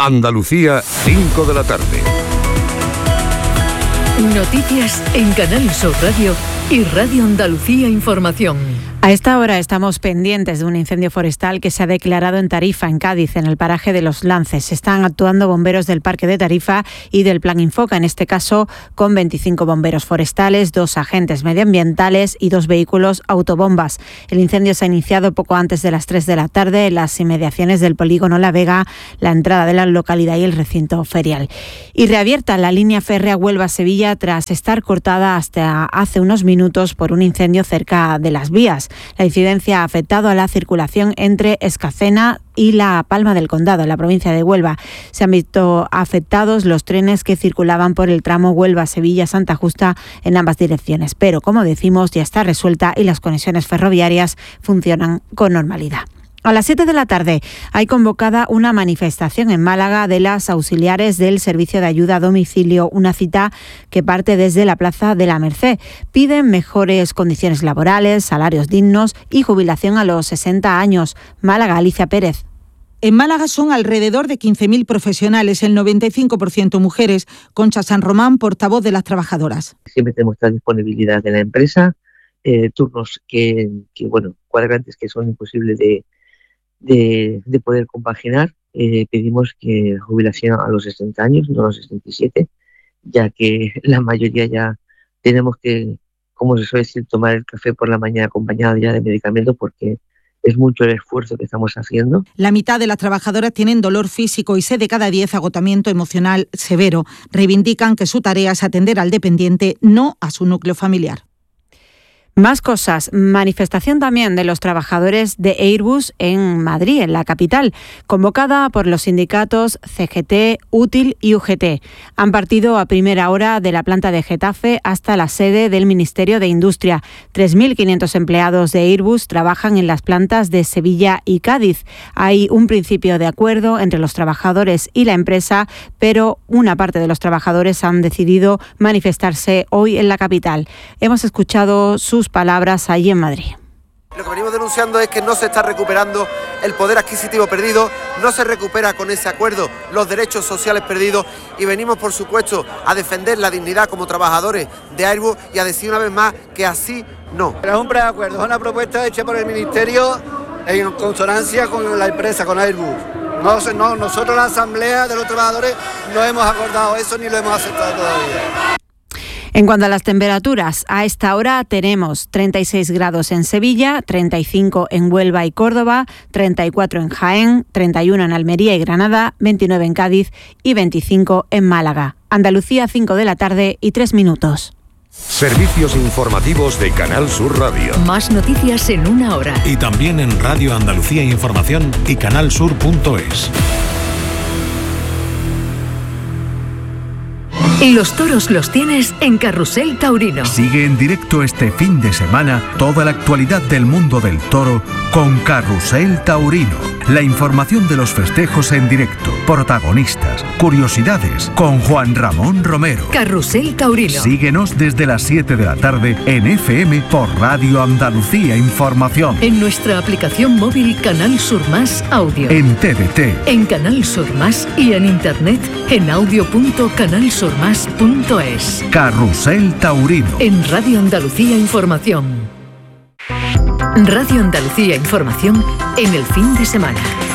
Andalucía, 5 de la tarde. Noticias en Canal Sur Radio y Radio Andalucía Información. A esta hora estamos pendientes de un incendio forestal que se ha declarado en Tarifa, en Cádiz, en el paraje de Los Lances. Están actuando bomberos del Parque de Tarifa y del Plan Infoca, en este caso con 25 bomberos forestales, 2 agentes medioambientales y 2 vehículos autobombas. El incendio se ha iniciado poco antes de las 3 de la tarde en las inmediaciones del polígono La Vega, la entrada de la localidad y el recinto ferial. Y reabierta la línea férrea Huelva-Sevilla tras estar cortada hasta hace unos minutos por un incendio cerca de las vías. La incidencia ha afectado a la circulación entre Escacena y La Palma del Condado, en la provincia de Huelva. Se han visto afectados los trenes que circulaban por el tramo Huelva-Sevilla-Santa Justa en ambas direcciones. Pero, como decimos, ya está resuelta y las conexiones ferroviarias funcionan con normalidad. A las 7 de la tarde hay convocada una manifestación en Málaga de las auxiliares del Servicio de Ayuda a Domicilio, una cita que parte desde la Plaza de la Merced. Piden mejores condiciones laborales, salarios dignos y jubilación a los 60 años. Málaga, Alicia Pérez. En Málaga son alrededor de 15.000 profesionales, el 95% mujeres. Concha San Román, portavoz de las trabajadoras. Siempre tenemos esta disponibilidad de la empresa, turnos que cuadrantes que son imposibles de poder compaginar. Pedimos que la jubilación a los 60 años, no a los 67, ya que la mayoría ya tenemos que, como se suele decir, tomar el café por la mañana acompañado ya de medicamentos, porque es mucho el esfuerzo que estamos haciendo. La mitad de las trabajadoras tienen dolor físico y 6 de cada 10 agotamiento emocional severo. Reivindican que su tarea es atender al dependiente, no a su núcleo familiar. Más cosas. Manifestación también de los trabajadores de Airbus en Madrid, en la capital, convocada por los sindicatos CGT, Útil y UGT. Han partido a primera hora de la planta de Getafe hasta la sede del Ministerio de Industria. 3.500 empleados de Airbus trabajan en las plantas de Sevilla y Cádiz. Hay un principio de acuerdo entre los trabajadores y la empresa, pero una parte de los trabajadores han decidido manifestarse hoy en la capital. Hemos escuchado sus palabras allí en Madrid. Lo que venimos denunciando es que no se está recuperando el poder adquisitivo perdido, no se recupera con ese acuerdo los derechos sociales perdidos y venimos, por supuesto, a defender la dignidad como trabajadores de Airbus y a decir una vez más que así no. Es un preacuerdo, es una propuesta hecha por el Ministerio en consonancia con la empresa, con Airbus. Nosotros, la Asamblea de los Trabajadores, no hemos acordado eso ni lo hemos aceptado todavía. En cuanto a las temperaturas, a esta hora tenemos 36 grados en Sevilla, 35 en Huelva y Córdoba, 34 en Jaén, 31 en Almería y Granada, 29 en Cádiz y 25 en Málaga. Andalucía, 5 de la tarde y 3 minutos. Servicios informativos de Canal Sur Radio. Más noticias en una hora. Y también en Radio Andalucía Información y canalsur.es. Los toros los tienes en Carrusel Taurino. Sigue en directo este fin de semana toda la actualidad del mundo del toro con Carrusel Taurino. La información de los festejos en directo, protagonistas, curiosidades, con Juan Ramón Romero. Carrusel Taurino. Síguenos desde las 7 de la tarde en FM por Radio Andalucía Información. En nuestra aplicación móvil Canal Sur Más Audio. En TDT. En Canal Sur Más y en internet en audio.canalsurmas.es. Carrusel Taurino. En Radio Andalucía Información. Radio Andalucía Información en el fin de semana.